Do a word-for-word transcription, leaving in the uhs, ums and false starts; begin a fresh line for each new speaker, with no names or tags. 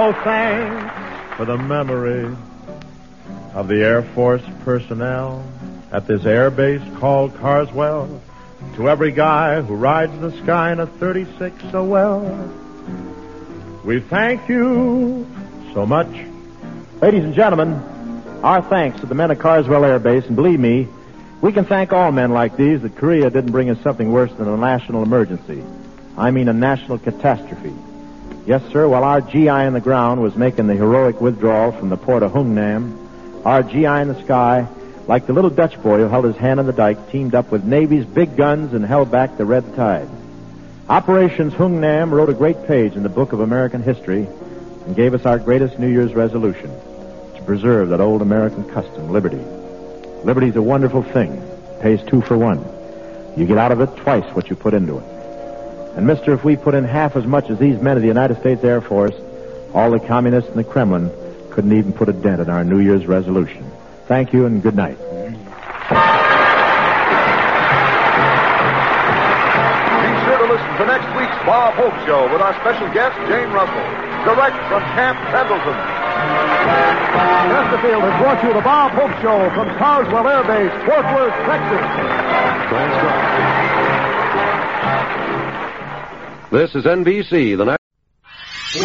Oh, thanks for the memory of the Air Force personnel at this air base called Carswell. To every guy who rides the sky in a thirty-six so well, we thank you so much.
Ladies and gentlemen, our thanks to the men of Carswell Air Base, and believe me, we can thank all men like these that Korea didn't bring us something worse than a national emergency. I mean a national catastrophe. Yes, sir, while our G I in the ground was making the heroic withdrawal from the port of Hungnam, our G I in the sky, like the little Dutch boy who held his hand on the dike, teamed up with Navy's big guns and held back the red tide. Operations Hungnam wrote a great page in the book of American history and gave us our greatest New Year's resolution, to preserve that old American custom, liberty. Liberty's a wonderful thing. It pays two for one. You get out of it twice what you put into it. And, mister, if we put in half as much as these men of the United States Air Force, all the communists in the Kremlin couldn't even put a dent in our New Year's resolution. Thank you and good night.
Be sure to listen to next week's Bob Hope Show with our special guest, Jane Russell, direct from Camp Pendleton.
Chesterfield has brought you the Bob Hope Show from Carswell Air Base, Fort Worth, Texas.
This is N B C, the